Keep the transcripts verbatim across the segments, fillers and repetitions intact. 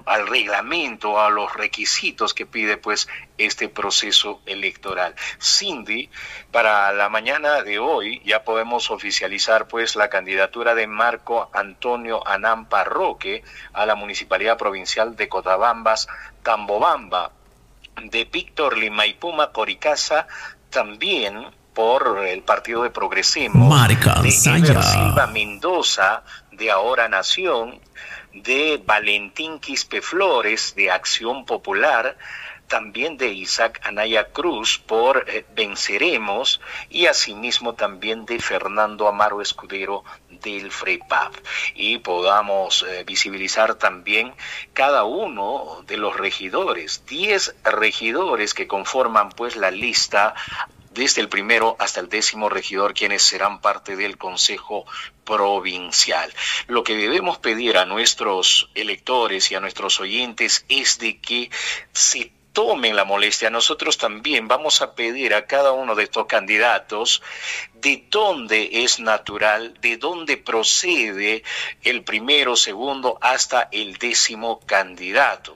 al reglamento, a los requisitos que pide pues este proceso electoral. Cindy, para la mañana de hoy ya podemos oficializar pues la candidatura de Marco Antonio Anampa Roque a la Municipalidad Provincial de Cotabambas, Tambobamba, de Víctor Limaipuma Coricaza, también por el Partido de Progresemos, Marca de Ever Saya. Silva Mendoza, de Ahora Nación, de Valentín Quispe Flores, de Acción Popular, también de Isaac Anaya Cruz por eh, Venceremos, y asimismo también de Fernando Amaro Escudero del FREPAP, y podamos eh, visibilizar también cada uno de los regidores, diez regidores que conforman pues la lista desde el primero hasta el décimo regidor, quienes serán parte del Consejo Provincial. Lo que debemos pedir a nuestros electores y a nuestros oyentes es de que se tomen la molestia. Nosotros también vamos a pedir a cada uno de estos candidatos de dónde es natural, de dónde procede el primero, segundo, hasta el décimo candidato.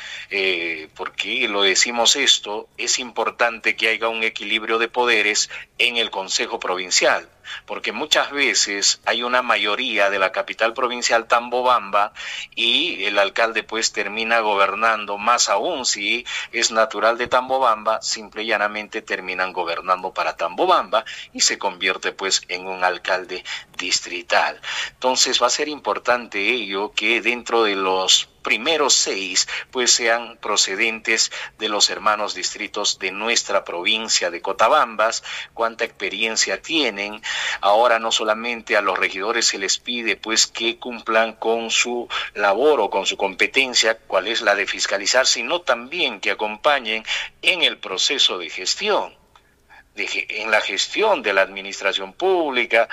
Eh, ¿por qué lo decimos esto? Es importante que haya un equilibrio de poderes en el Consejo Provincial, porque muchas veces hay una mayoría de la capital provincial, Tambobamba, y el alcalde pues termina gobernando, más aún si es natural de Tambobamba, simple y llanamente terminan gobernando para Tambobamba y se convierte pues en un alcalde distrital. Entonces va a ser importante ello, que dentro de los primeros seis pues sean procedentes de los hermanos distritos de nuestra provincia de Cotabambas. Cuánta experiencia tienen. Ahora no solamente a los regidores se les pide pues que cumplan con su labor o con su competencia, cuál es la de fiscalizar, sino también que acompañen en el proceso de gestión. De, en la gestión de la administración pública,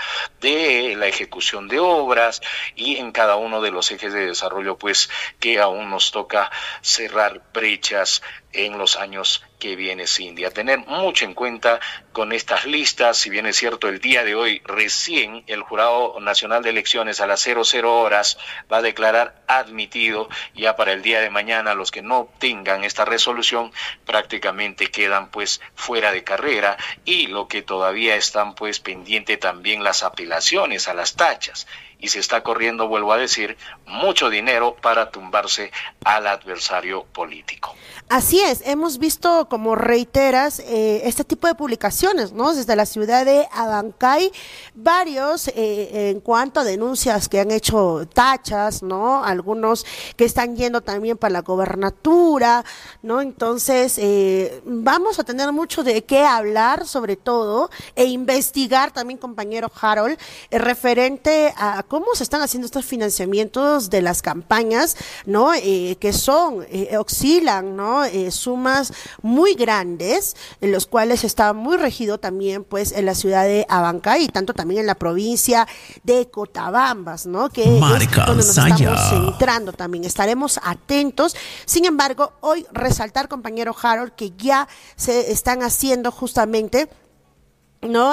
de la ejecución de obras y en cada uno de los ejes de desarrollo pues que aún nos toca cerrar brechas en los años que viene, Cindy. A tener mucho en cuenta con estas listas. Si bien es cierto, el día de hoy recién el Jurado Nacional de Elecciones a las cero cero horas va a declarar admitido, ya para el día de mañana los que no obtengan esta resolución prácticamente quedan pues fuera de carrera, y lo que todavía están pues pendiente también las apelaciones a las tachas, y se está corriendo, vuelvo a decir, mucho dinero para tumbarse al adversario político. Así es, hemos visto, como reiteras, eh, este tipo de publicaciones, ¿no? Desde la ciudad de Abancay, varios eh, en cuanto a denuncias que han hecho tachas, ¿no? Algunos que están yendo también para la gobernatura, ¿no? Entonces, eh, vamos a tener mucho de qué hablar, sobre todo, e investigar también, compañero Harold, eh, referente a cómo se están haciendo estos financiamientos de las campañas, ¿no? Eh, que son, eh, oscilan, ¿no? Eh, sumas muy grandes, en los cuales está muy regido también pues en la ciudad de Abancay y tanto también en la provincia de Cotabambas, ¿no? Que Marca es donde nos Saya. estamos centrando también. Estaremos atentos. Sin embargo, hoy resaltar, compañero Harold, que ya se están haciendo justamente, ¿no?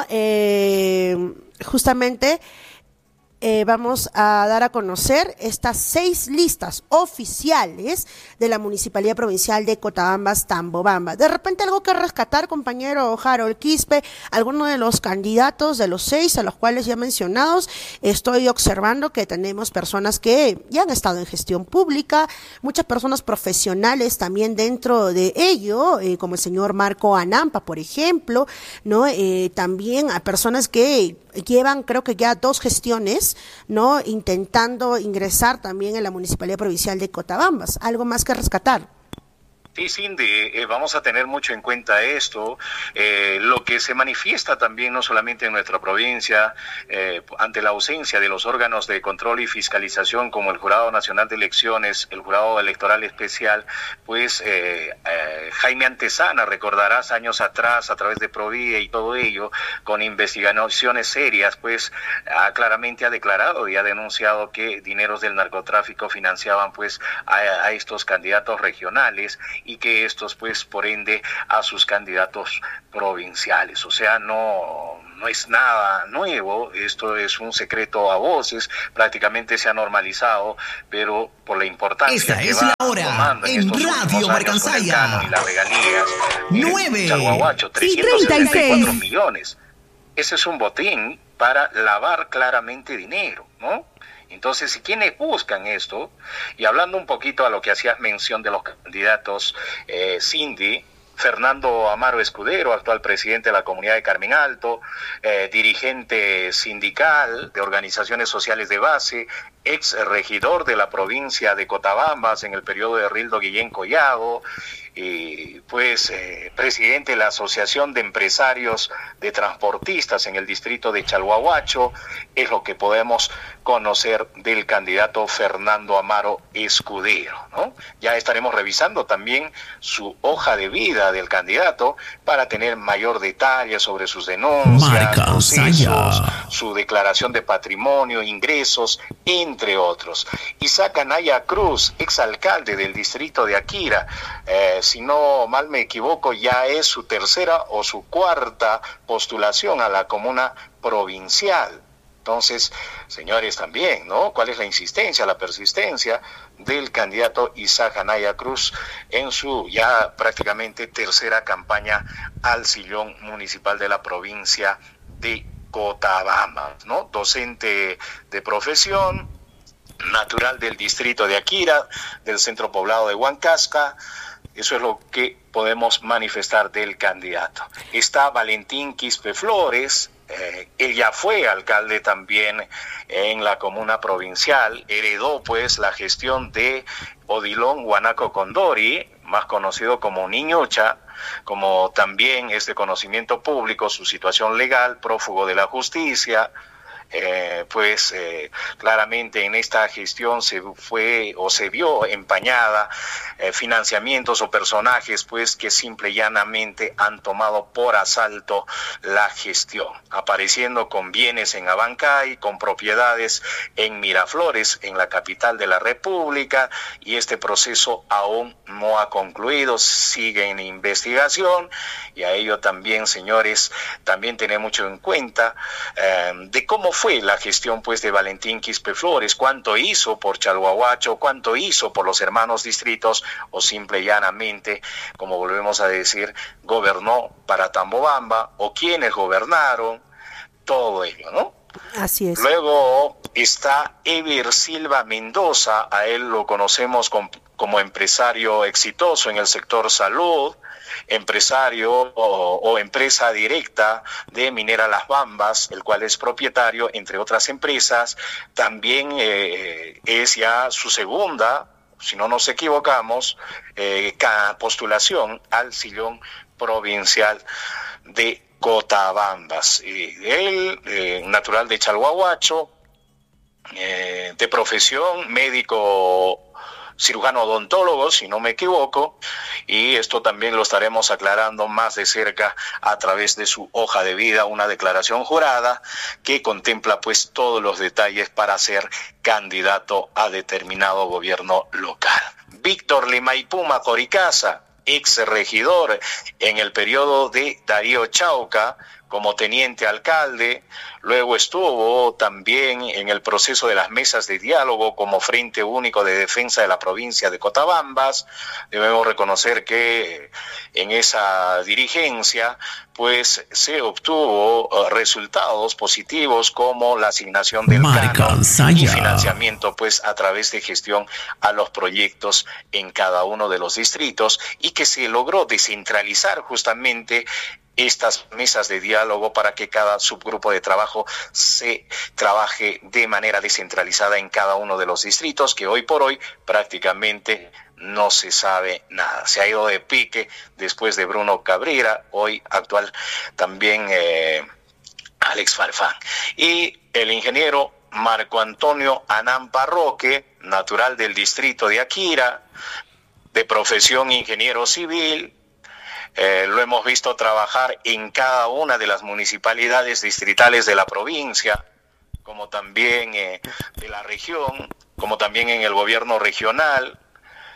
Eh, justamente Eh, vamos a dar a conocer estas seis listas oficiales de la Municipalidad Provincial de Cotabambas, Tambobamba. De repente algo que rescatar, compañero Harold Quispe, alguno de los candidatos de los seis a los cuales ya mencionados, estoy observando que tenemos personas que ya han estado en gestión pública, muchas personas profesionales también dentro de ello, eh, como el señor Marco Anampa, por ejemplo, ¿no? Eh, también a personas que llevan, creo que ya dos gestiones, ¿no? Intentando ingresar también en la Municipalidad Provincial de Cotabambas. ¿Algo más que rescatar? Sí, Cindy, eh, vamos a tener mucho en cuenta esto, eh, lo que se manifiesta también no solamente en nuestra provincia, eh, ante la ausencia de los órganos de control y fiscalización como el Jurado Nacional de Elecciones, el Jurado Electoral Especial, pues eh, eh, Jaime Antesana, recordarás años atrás a través de Provía y todo ello, con investigaciones serias, pues ha, claramente ha declarado y ha denunciado que dineros del narcotráfico financiaban pues a, a estos candidatos regionales, y que estos pues por ende a sus candidatos provinciales. O sea, no no es nada nuevo, esto es un secreto a voces, prácticamente se ha normalizado, pero por la importancia Esta que es va la hora tomando en, en estos Radio Marcansaya. Y las regalías, nueve Chalhuahuacho, trescientos setenta y cuatro millones. Ese es un botín para lavar claramente dinero, ¿no? Entonces, si quienes buscan esto, y hablando un poquito a lo que hacías mención de los candidatos, eh, Cindy, Fernando Amaro Escudero, actual presidente de la Comunidad de Carmen Alto, eh, dirigente sindical de organizaciones sociales de base, ex regidor de la provincia de Cotabambas en el periodo de Rildo Guillén Collado, y pues eh, presidente de la Asociación de Empresarios de Transportistas en el distrito de Chalhuahuacho, es lo que podemos conocer del candidato Fernando Amaro Escudero, ¿no? Ya estaremos revisando también su hoja de vida del candidato para tener mayor detalle sobre sus denuncias, procesos, su declaración de patrimonio, ingresos, entre otros. Isaac Anaya Cruz, exalcalde del distrito de Akira, eh, si no mal me equivoco, ya es su tercera o su cuarta postulación a la comuna provincial. Entonces, señores, también, ¿no? ¿Cuál es la insistencia, la persistencia del candidato Isaac Anaya Cruz en su ya prácticamente tercera campaña al sillón municipal de la provincia de Cotabambas, ¿no? Docente de profesión, natural del distrito de Akira, del centro poblado de Huancasca. Eso es lo que podemos manifestar del candidato. Está Valentín Quispe Flores, eh, él ya fue alcalde también en la comuna provincial, heredó pues la gestión de Odilon Guanaco Condori, más conocido como Niñucha, como también es de conocimiento público su situación legal, prófugo de la justicia. Eh, pues eh, claramente en esta gestión se fue o se vio empañada eh, financiamientos o personajes pues que simple y llanamente han tomado por asalto la gestión, apareciendo con bienes en Abancay, con propiedades en Miraflores, en la capital de la República, y este proceso aún no ha concluido, sigue en investigación, y a ello también, señores, también tener mucho en cuenta eh, de cómo fue la gestión pues de Valentín Quispe Flores, cuánto hizo por Chalhuahuacho, cuánto hizo por los hermanos distritos, o simple y llanamente, como volvemos a decir, gobernó para Tambobamba, o quienes gobernaron, todo ello, ¿no? Así es. Luego está Ever Silva Mendoza, a él lo conocemos con, como empresario exitoso en el sector salud, empresario o, o empresa directa de Minera Las Bambas, el cual es propietario, entre otras empresas. También eh, es ya su segunda, si no nos equivocamos, eh, postulación al sillón provincial de Cotabambas. Y él, eh, natural de Chalhuahuacho, eh, de profesión médico cirujano odontólogo, si no me equivoco, y esto también lo estaremos aclarando más de cerca a través de su hoja de vida, una declaración jurada que contempla pues todos los detalles para ser candidato a determinado gobierno local. Víctor Limaipuma Coricasa, ex regidor en el periodo de Darío Chauca, como teniente alcalde, luego estuvo también en el proceso de las mesas de diálogo como Frente Único de Defensa de la provincia de Cotabambas. Debemos reconocer que en esa dirigencia pues se obtuvo uh, resultados positivos como la asignación del canon y financiamiento pues a través de gestión a los proyectos en cada uno de los distritos, y que se logró descentralizar justamente estas mesas de diálogo para que cada subgrupo de trabajo se trabaje de manera descentralizada en cada uno de los distritos, que hoy por hoy prácticamente no se sabe nada. Se ha ido de pique después de Bruno Cabrera, hoy actual también eh, Alex Farfán. Y el ingeniero Marco Antonio Anampa Roque, natural del distrito de Akira, de profesión ingeniero civil. Eh, lo hemos visto trabajar en cada una de las municipalidades distritales de la provincia, como también eh, de la región, como también en el gobierno regional.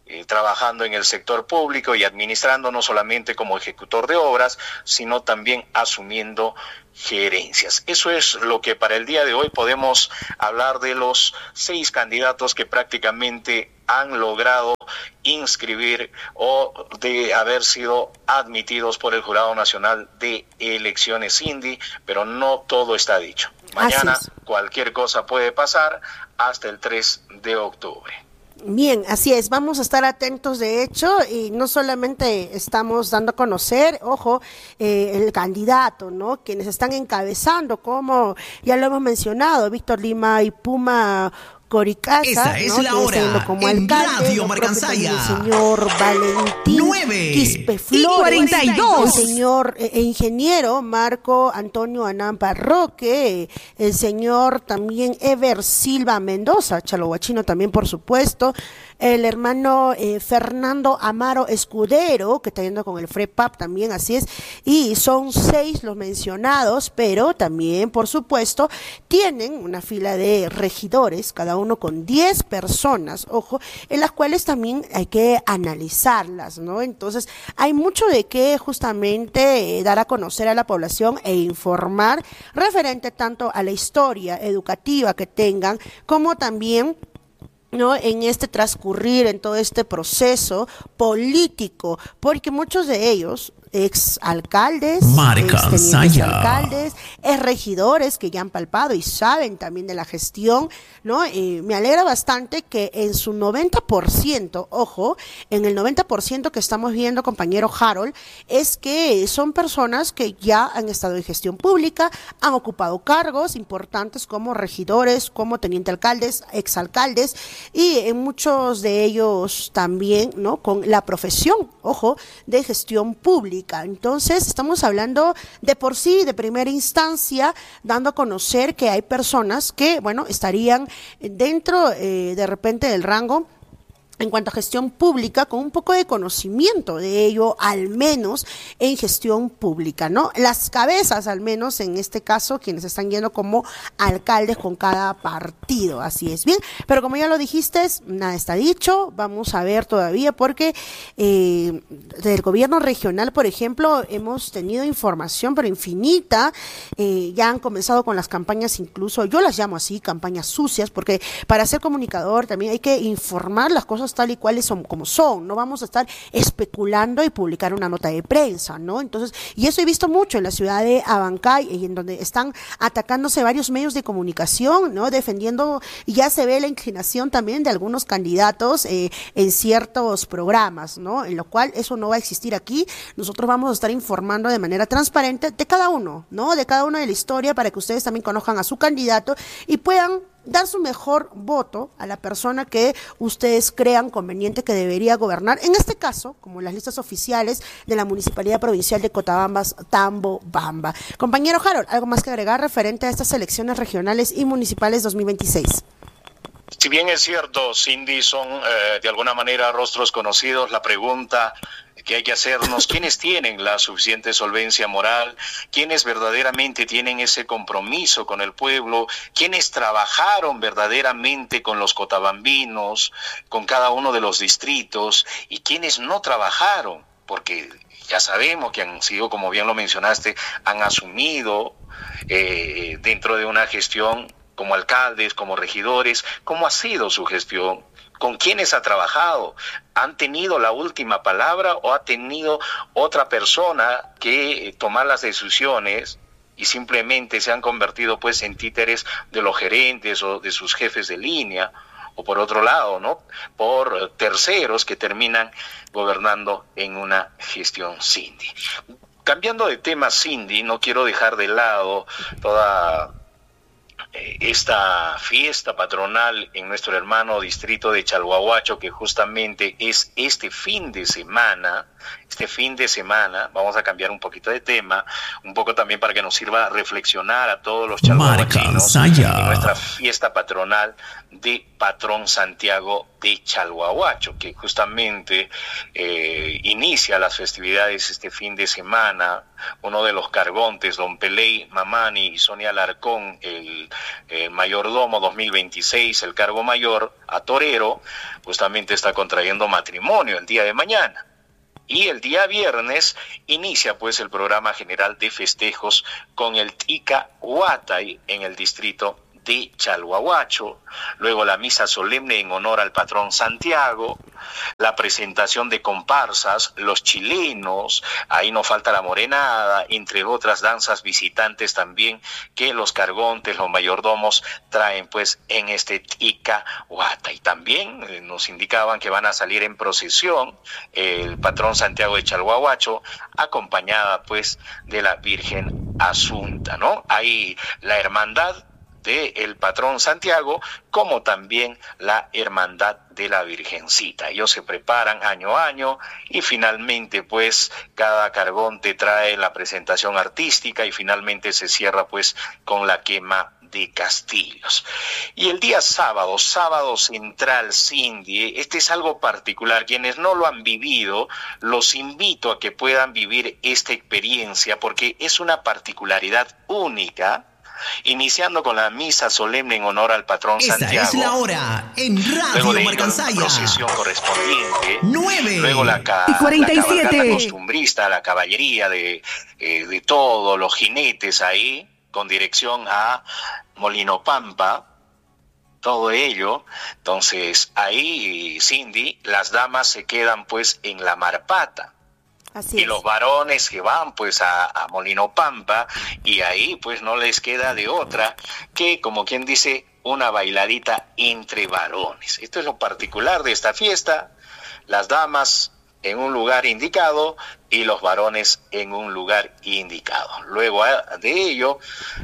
eh, trabajando en el sector público y administrando no solamente como ejecutor de obras, sino también asumiendo gerencias. Eso es lo que para el día de hoy podemos hablar de los seis candidatos que prácticamente han logrado inscribir o de haber sido admitidos por el Jurado Nacional de Elecciones Cindy, pero no todo está dicho. Mañana cualquier cosa puede pasar hasta el tres de octubre. Bien, así es, vamos a estar atentos de hecho, y no solamente estamos dando a conocer, ojo, eh, el candidato, ¿no? Quienes están encabezando, como ya lo hemos mencionado, Víctor Lima y Puma Coricasa, esta es ¿no? la que hora como en alcalde, Radio Marcansaya. El señor Valentín nueve Quispe y cuarenta y dos. el señor eh, ingeniero Marco Antonio Anampa Roque, el señor también Ever Silva Mendoza, Chalohuachino también por supuesto, el hermano eh, Fernando Amaro Escudero, que está yendo con el FREPAP también, así es, y son seis los mencionados, pero también, por supuesto, tienen una fila de regidores, cada uno con diez personas, ojo, en las cuales también hay que analizarlas, ¿no? Entonces, hay mucho de qué justamente eh, dar a conocer a la población e informar referente tanto a la historia educativa que tengan, como también ¿no? en este transcurrir, en todo este proceso político, porque muchos de ellos ex alcaldes, ex tenientes alcaldes, ex regidores que ya han palpado y saben también de la gestión, ¿no? Eh, me alegra bastante que en su noventa por ciento, ojo, en el noventa por ciento que estamos viendo, compañero Harold, es que son personas que ya han estado en gestión pública, han ocupado cargos importantes como regidores, como teniente alcaldes, ex alcaldes, y en muchos de ellos también, ¿no? Con la profesión, ojo, de gestión pública. Entonces, estamos hablando de por sí, de primera instancia, dando a conocer que hay personas que, bueno, estarían dentro eh, de repente del rango en cuanto a gestión pública, con un poco de conocimiento de ello, al menos en gestión pública, ¿no? Las cabezas, al menos en este caso, quienes están yendo como alcaldes con cada partido, así es, bien, pero como ya lo dijiste, nada está dicho, vamos a ver todavía, porque eh, del gobierno regional, por ejemplo, hemos tenido información, pero infinita, eh, ya han comenzado con las campañas, incluso, yo las llamo así, campañas sucias, porque para ser comunicador también hay que informar las cosas tal y cuales son como son, no vamos a estar especulando y publicar una nota de prensa, ¿no? Entonces, y eso he visto mucho en la ciudad de Abancay, y en donde están atacándose varios medios de comunicación, ¿no? Defendiendo, y ya se ve la inclinación también de algunos candidatos eh, en ciertos programas, ¿no? En lo cual eso no va a existir aquí. Nosotros vamos a estar informando de manera transparente de cada uno, ¿no? De cada uno de la historia, para que ustedes también conozcan a su candidato y puedan dar su mejor voto a la persona que ustedes crean conveniente que debería gobernar, en este caso, como las listas oficiales de la Municipalidad Provincial de Cotabambas, Tambobamba. Compañero Harold, ¿algo más que agregar referente a estas elecciones regionales y municipales dos mil veintiséis? Si bien es cierto, Cindy, son eh, de alguna manera rostros conocidos, la pregunta que hay que hacernos, ¿quiénes tienen la suficiente solvencia moral? ¿Quiénes verdaderamente tienen ese compromiso con el pueblo? ¿Quiénes trabajaron verdaderamente con los cotabambinos, con cada uno de los distritos? ¿Y quiénes no trabajaron? Porque ya sabemos que han sido, como bien lo mencionaste, han asumido eh, dentro de una gestión como alcaldes, como regidores. ¿Cómo ha sido su gestión? ¿Con quiénes ha trabajado? ¿Han tenido la última palabra o ha tenido otra persona que tomar las decisiones y simplemente se han convertido pues en títeres de los gerentes o de sus jefes de línea? O por otro lado, ¿no? Por terceros que terminan gobernando en una gestión Cindy. Cambiando de tema, Cindy, no quiero dejar de lado toda esta fiesta patronal en nuestro hermano distrito de Chalhuahuacho, que justamente es este fin de semana, este fin de semana, vamos a cambiar un poquito de tema, un poco también para que nos sirva a reflexionar a todos los chalhuahuachinos en nuestra fiesta patronal de Patrón Santiago de Chalhuahuacho, que justamente eh, inicia las festividades este fin de semana. Uno de los cargontes, don Peley Mamani y Sonia Alarcón, el eh, mayordomo dos mil veintiséis, el cargo mayor, a torero, justamente está contrayendo matrimonio el día de mañana. Y el día viernes inicia pues el programa general de festejos con el Tika Huatay en el distrito de Chalhuahuacho, luego la misa solemne en honor al patrón Santiago, la presentación de comparsas, los chilenos, ahí no falta la morenada, entre otras danzas visitantes también que los cargontes, los mayordomos traen pues en este Tika Huatay. También eh, nos indicaban que van a salir en procesión eh, el patrón Santiago de Chalhuahuacho, acompañada pues de la Virgen Asunta, ¿no? Ahí la hermandad de el patrón Santiago, como también la hermandad de la Virgencita. Ellos se preparan año a año y finalmente pues cada cargonte trae la presentación artística y finalmente se cierra pues con la quema de castillos. Y el día sábado, sábado central, Cindy, este es algo particular. Quienes no lo han vivido, los invito a que puedan vivir esta experiencia porque es una particularidad única. Iniciando con la misa solemne en honor al patrón Esta Santiago. Esta es la hora en luego Radio de Marcansaya. La procesión correspondiente. nueve Luego la, ca y cuarenta y siete. la cabalgata costumbrista, la caballería de, eh, de todos los jinetes ahí, con dirección a Molinopampa. Todo ello. Entonces, ahí, Cindy, las damas se quedan pues en la Marpata. Así y es. los varones que van pues a, a Molinopampa y ahí pues no les queda de otra que, como quien dice, una bailadita entre varones. Esto es lo particular de esta fiesta, las damas en un lugar indicado y los varones en un lugar indicado. Luego de ello,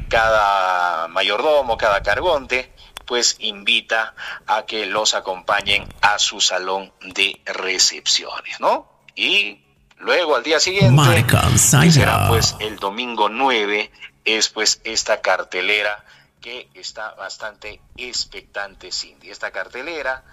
cada mayordomo, cada cargonte pues invita a que los acompañen a su salón de recepciones, ¿no? Y luego al día siguiente, que será pues el domingo nueve, es pues esta cartelera que está bastante expectante, Cindy. Esta cartelera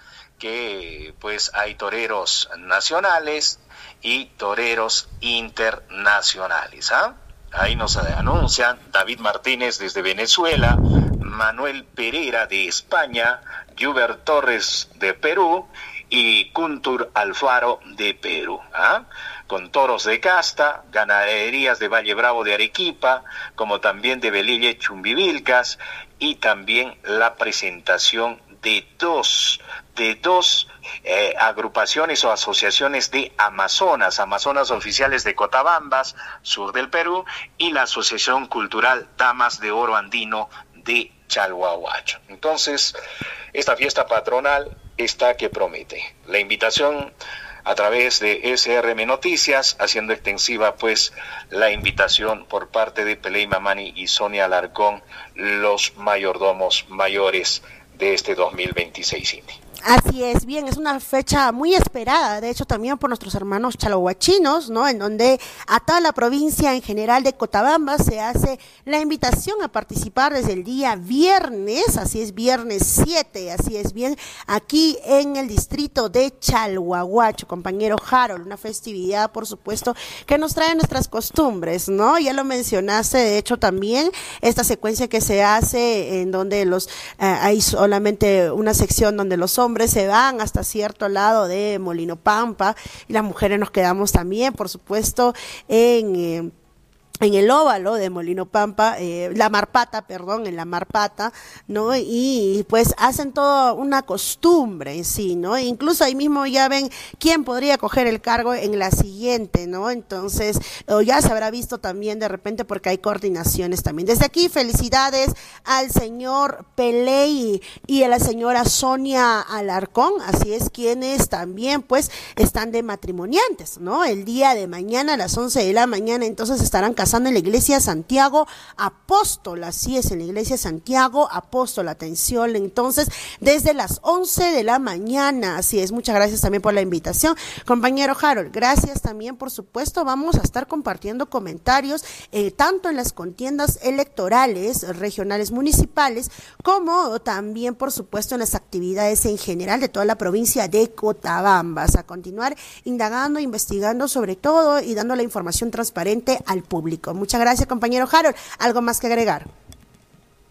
que pues hay toreros nacionales y toreros internacionales, ¿ah? Ahí nos anuncian David Martínez desde Venezuela, Manuel Pereira de España, Hubert Torres de Perú y Kuntur Alfaro de Perú, ¿ah? Con toros de casta, ganaderías de Valle Bravo de Arequipa, como también de Velille Chumbivilcas, y también la presentación de dos, de dos eh, agrupaciones o asociaciones de Amazonas, Amazonas oficiales de Cotabambas, sur del Perú, y la Asociación Cultural Damas de Oro Andino de Chalhuahuacho. Entonces, esta fiesta patronal está que promete. La invitación a través de S R M Noticias, haciendo extensiva pues la invitación por parte de Peley Mamani y Sonia Alarcón, los mayordomos mayores de este dos mil veintiséis, Cindy. Así es, bien, es una fecha muy esperada, de hecho también por nuestros hermanos chalhuachinos, ¿no? En donde a toda la provincia en general de Cotabamba se hace la invitación a participar desde el día viernes, así es, viernes siete, así es, bien, aquí en el distrito de Chalhuahuacho, compañero Harold, una festividad, por supuesto, que nos trae nuestras costumbres, ¿no? Ya lo mencionaste, de hecho también esta secuencia que se hace en donde los, eh, hay solamente una sección donde los hombres hombres se van hasta cierto lado de Molinopampa y las mujeres nos quedamos también, por supuesto, en... Eh, en el óvalo de Molinopampa, eh, la Marpata, perdón, en la Marpata, ¿no? Y, y pues hacen toda una costumbre en sí, ¿no? E incluso ahí mismo ya ven quién podría coger el cargo en la siguiente, ¿no? Entonces, o ya se habrá visto también de repente porque hay coordinaciones también. Desde aquí, felicidades al señor Peley y a la señora Sonia Alarcón, así es, quienes también pues están de matrimoniantes, ¿no? El día de mañana a las once de la mañana, entonces estarán casados en la iglesia Santiago Apóstol, así es, en la iglesia Santiago Apóstol, atención, entonces desde las once de la mañana, así es, muchas gracias también por la invitación, compañero Harold, gracias también, por supuesto, vamos a estar compartiendo comentarios, eh, tanto en las contiendas electorales, regionales, municipales, como también, por supuesto, en las actividades en general de toda la provincia de Cotabambas, a continuar indagando, investigando sobre todo y dando la información transparente al público. Muchas gracias, compañero Harold. ¿Algo más que agregar?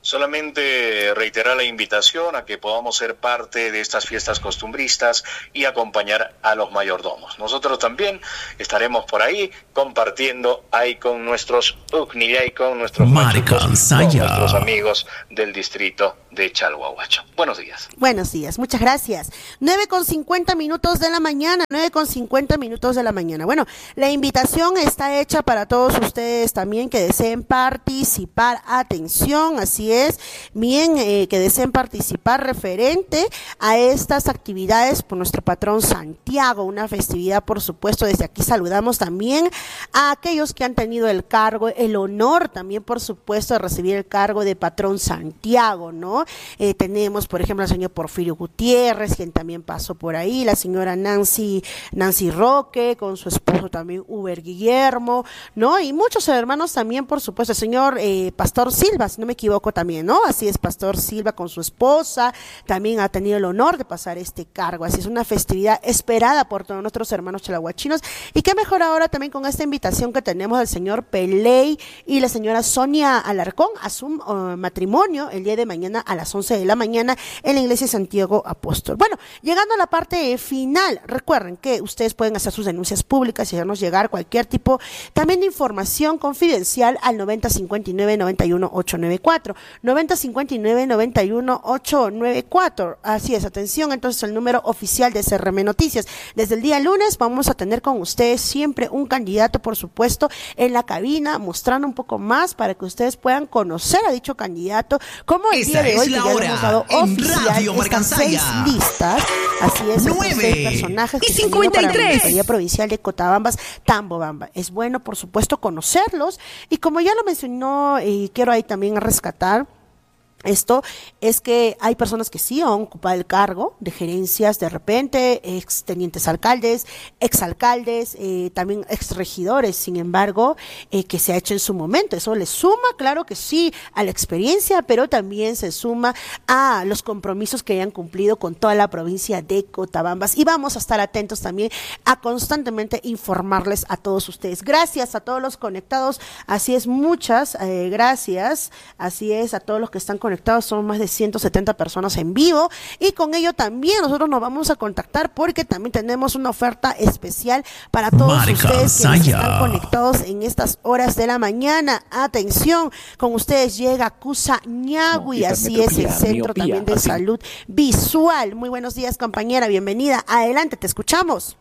Solamente reiterar la invitación a que podamos ser parte de estas fiestas costumbristas y acompañar a los mayordomos. Nosotros también estaremos por ahí compartiendo ahí con nuestros Ucnillay, con nuestros machucos, con nuestros amigos del distrito de Chalhuahuacho. Buenos días. Buenos días, muchas gracias. nueve con cincuenta minutos de la mañana, nueve con cincuenta minutos de la mañana. Bueno, la invitación está hecha para todos ustedes también que deseen participar. Atención, así es, bien, eh, que deseen participar referente a estas actividades por nuestro patrón Santiago, una festividad, por supuesto. Desde aquí saludamos también a aquellos que han tenido el cargo, el honor también, por supuesto, de recibir el cargo de patrón Santiago, ¿no? Eh, tenemos, por ejemplo, al señor Porfirio Gutiérrez, quien también pasó por ahí, la señora Nancy, Nancy Roque, con su esposo también Uber Guillermo, ¿no? Y muchos hermanos también, por supuesto, el señor eh, Pastor Silva, si no me equivoco también, ¿no? Así es, Pastor Silva con su esposa, también ha tenido el honor de pasar este cargo, así es una festividad esperada por todos nuestros hermanos chalhuachinos, y qué mejor ahora también con esta invitación que tenemos del señor Peley y la señora Sonia Alarcón a su uh, matrimonio el día de mañana a las once de la mañana en la iglesia de Santiago Apóstol. Bueno, llegando a la parte final, recuerden que ustedes pueden hacer sus denuncias públicas y hacernos llegar cualquier tipo también de información confidencial al noventa cincuenta y nueve noventa y uno ochocientos noventa y cuatro, noventa cincuenta y nueve noventa y uno ochocientos noventa y cuatro. Así es, atención, entonces el número oficial de C R M Noticias. Desde el día lunes vamos a tener con ustedes siempre un candidato, por supuesto, en la cabina, mostrando un poco más para que ustedes puedan conocer a dicho candidato, como el Esta día de hoy, que ya hora, hemos dado oficial estas seis listas, así es, estos seis personajes que y cincuenta y tres. para la Municipalidad Provincial de Cotabambas, Tambobamba. Es bueno, por supuesto, conocerlos, y como ya lo mencionó, y quiero ahí también rescatar esto, es que hay personas que sí han ocupado el cargo de gerencias de repente, ex tenientes alcaldes, exalcaldes, eh, también exregidores, sin embargo, eh, que se ha hecho en su momento. Eso le suma, claro que sí, a la experiencia, pero también se suma a los compromisos que hayan cumplido con toda la provincia de Cotabambas. Y vamos a estar atentos también a constantemente informarles a todos ustedes. Gracias a todos los conectados, así es, muchas eh, gracias, así es, a todos los que están conectados. Son más de ciento setenta personas en vivo, y con ello también nosotros nos vamos a contactar porque también tenemos una oferta especial para todos Marca ustedes que Saya. están conectados en estas horas de la mañana. Atención, con ustedes llega Cusa Ñagui, No, así es, el Centro miopía, también de así. Salud Visual. Muy buenos días, compañera, bienvenida. Adelante, te escuchamos.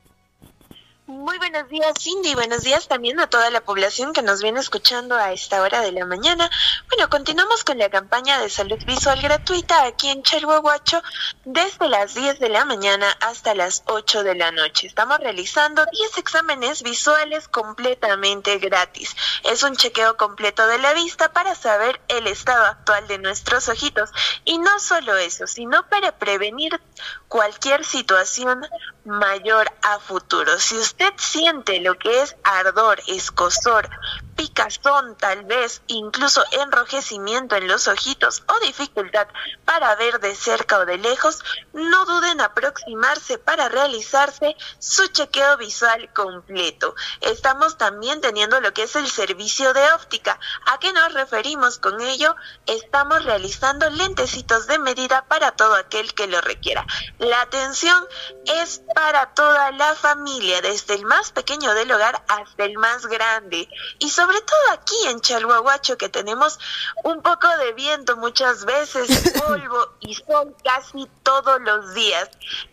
Muy buenos días, Cindy, y buenos días también a toda la población que nos viene escuchando a esta hora de la mañana. Bueno, continuamos con la campaña de salud visual gratuita aquí en Chalhuahuacho desde las diez de la mañana hasta las ocho de la noche. Estamos realizando diez exámenes visuales completamente gratis. Es un chequeo completo de la vista para saber el estado actual de nuestros ojitos. Y no solo eso, sino para prevenir cualquier situación mayor a futuro. Si usted siente lo que es ardor, escozor, picazón, tal vez incluso enrojecimiento en los ojitos o dificultad para ver de cerca o de lejos, no duden en aproximarse para realizarse su chequeo visual completo. Estamos también teniendo lo que es el servicio de óptica. ¿A qué nos referimos con ello? Estamos realizando lentecitos de medida para todo aquel que lo requiera. La atención es para toda la familia, desde el más pequeño del hogar hasta el más grande, y sobre todo aquí en Chalhuahuacho, que tenemos un poco de viento muchas veces, polvo y sol casi todos los días.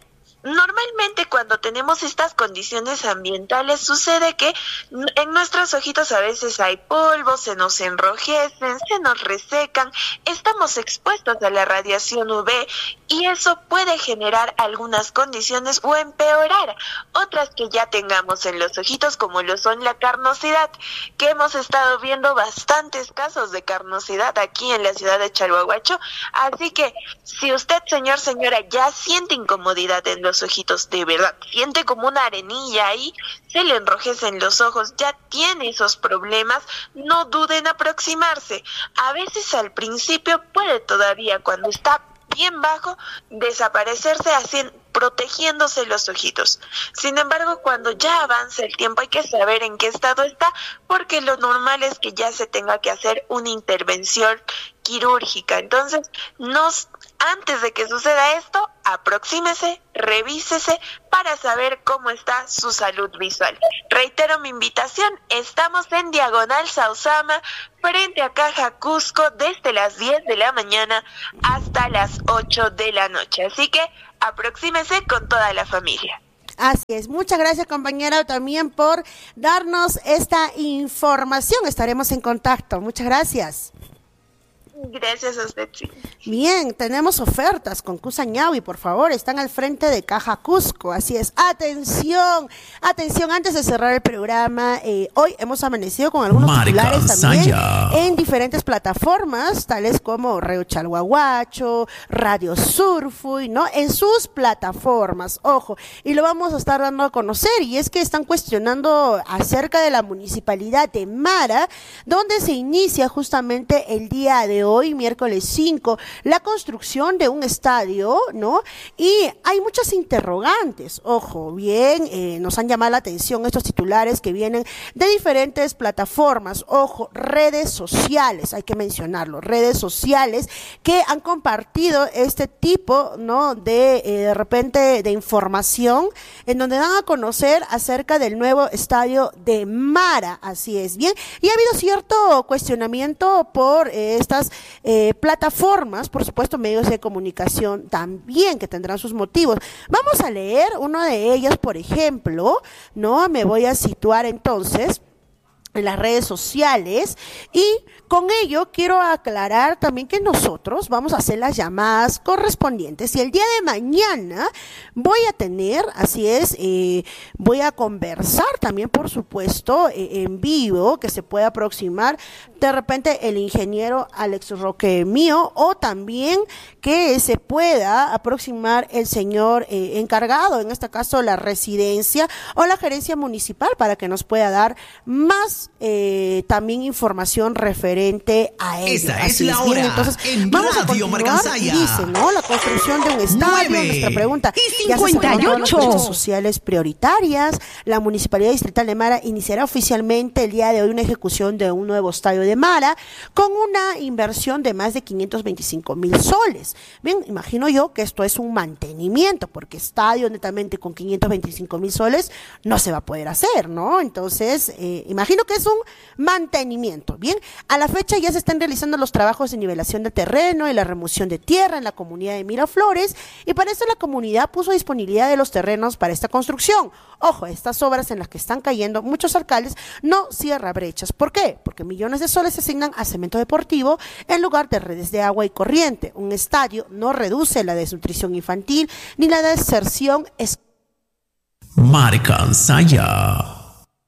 Normalmente cuando tenemos estas condiciones ambientales sucede que en nuestros ojitos a veces hay polvo, se nos enrojecen, se nos resecan, estamos expuestos a la radiación U V y eso puede generar algunas condiciones o empeorar otras que ya tengamos en los ojitos, como lo son la carnosidad, que hemos estado viendo bastantes casos de carnosidad aquí en la ciudad de Chalhuahuacho. Así que si usted, señor, señora, ya siente incomodidad en los ojitos, de verdad, siente como una arenilla ahí, se le enrojecen los ojos, ya tiene esos problemas, no duden en aproximarse. A veces al principio puede todavía, cuando está bien bajo, desaparecerse así, protegiéndose los ojitos. Sin embargo, cuando ya avanza el tiempo hay que saber en qué estado está, porque lo normal es que ya se tenga que hacer una intervención quirúrgica. Entonces, nos, antes de que suceda esto, aproxímese, revísese para saber cómo está su salud visual. Reitero mi invitación, estamos en Diagonal Sausama, frente a Caja Cusco, desde las diez de la mañana hasta las ocho de la noche. Así que aproxímese con toda la familia. Así es, muchas gracias compañera también por darnos esta información, estaremos en contacto, muchas gracias. Gracias a usted, sí. Bien, tenemos ofertas con Cusañaui, por favor, están al frente de Caja Cusco, así es, atención, atención, antes de cerrar el programa, eh, hoy hemos amanecido con algunos Marca titulares también Saya. en diferentes plataformas, tales como Radio Chalhuahuacho, Radio Surfuy, ¿no? En sus plataformas, ojo, y lo vamos a estar dando a conocer, y es que están cuestionando acerca de la municipalidad de Mara, donde se inicia justamente el día de hoy, miércoles cinco, la construcción de un estadio, ¿no? Y hay muchas interrogantes, ojo, bien, eh, nos han llamado la atención estos titulares que vienen de diferentes plataformas, ojo, redes sociales, hay que mencionarlo, redes sociales que han compartido este tipo, ¿no? De, eh, de repente, de información, en donde dan a conocer acerca del nuevo estadio de Mara, así es, bien, y ha habido cierto cuestionamiento por eh, estas Eh, plataformas, por supuesto medios de comunicación también que tendrán sus motivos. Vamos a leer uno de ellos, por ejemplo, ¿no? Me voy a situar entonces en las redes sociales, y con ello quiero aclarar también que nosotros vamos a hacer las llamadas correspondientes, y el día de mañana voy a tener, así es, eh, voy a conversar también, por supuesto, eh, en vivo, que se pueda aproximar de repente el ingeniero Alex Roque mío, o también que se pueda aproximar el señor eh, encargado, en este caso la residencia o la gerencia municipal, para que nos pueda dar más eh, también información referente a ello. Esta es Así la bien, hora entonces en vamos a Radio continuar. Marcansaya. Dice, ¿no? La construcción de un estadio, Nueve nuestra pregunta. y Ya se cincuenta y señaló las ocho. fechas sociales prioritarias. La Municipalidad Distrital de Mara iniciará oficialmente el día de hoy una ejecución de un nuevo estadio de Mara con una inversión de más de quinientos veinticinco mil soles. Bien, imagino yo que esto es un mantenimiento, porque estadio netamente con quinientos veinticinco mil soles no se va a poder hacer, ¿no? Entonces, eh, imagino que es un mantenimiento. Bien, a la fecha ya se están realizando los trabajos de nivelación de terreno y la remoción de tierra en la comunidad de Miraflores, y para eso la comunidad puso disponibilidad de los terrenos para esta construcción. Ojo, estas obras en las que están cayendo muchos alcaldes no cierra brechas. ¿Por qué? Porque millones de soles se asignan a cemento deportivo en lugar de redes de agua y corriente. Un estadio no reduce la desnutrición infantil ni la deserción escolar. Marcansaya.